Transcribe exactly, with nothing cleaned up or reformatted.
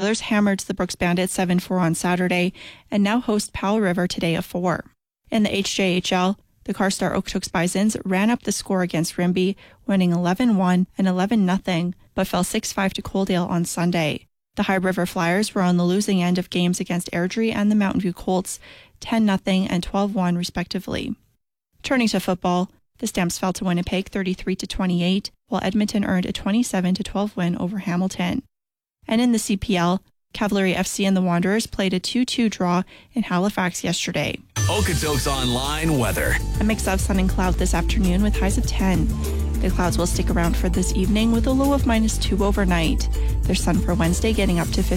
Oilers hammered the Brooks Bandits seven four on Saturday and now host Powell River today at four. In the H J H L, the Carstar Okotoks Bisons ran up the score against Rimbey, winning eleven one and eleven nothing, but fell six five to Coaldale on Sunday. The High River Flyers were on the losing end of games against Airdrie and the Mountain View Colts, ten nothing and twelve one respectively. Turning to football, the Stamps fell to Winnipeg thirty-three to twenty-eight, while Edmonton earned a twenty-seven to twelve win over Hamilton. And in the C P L, Cavalry F C and the Wanderers played a two two draw in Halifax yesterday. Okotoks Online weather. A mix of sun and cloud this afternoon with highs of ten. The clouds will stick around for this evening with a low of minus two overnight. There's sun for Wednesday getting up to fifty.